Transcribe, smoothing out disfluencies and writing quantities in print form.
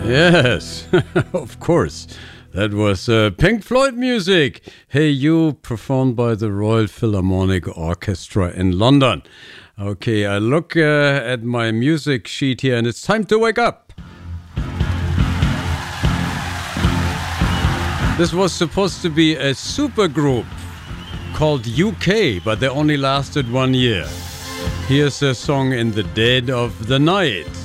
Yes, of course. That was Pink Floyd music. Hey You, performed by the Royal Philharmonic Orchestra in London. Okay, I look at my music sheet here and it's time to wake up. This was supposed to be a supergroup called UK, but they only lasted 1 year. Here's a song In the Dead of the Night.